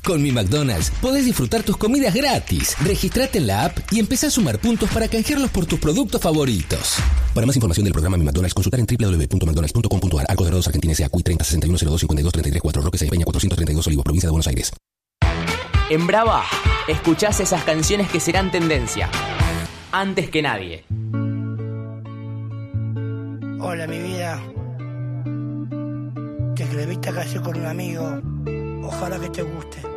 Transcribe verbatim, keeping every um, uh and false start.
Con Mi McDonald's podés disfrutar tus comidas gratis. Registrate en la app y empezá a sumar puntos para canjearlos por tus productos favoritos. Para más información del programa Mi McDonald's, consultar en doble u doble u doble u punto mcdonalds punto com punto a r. Arcos Dorados, Argentina, S A, C U I treinta sesenta y uno cero dos cincuenta y dos treinta y tres cuatro, Roque Sáenz Peña cuatrocientos treinta y dos, Olivos, provincia de Buenos Aires. En Brava, escuchás esas canciones que serán tendencia. Antes que nadie. Hola, mi vida. Te escribí esta canción con un amigo. Ojalá que te guste.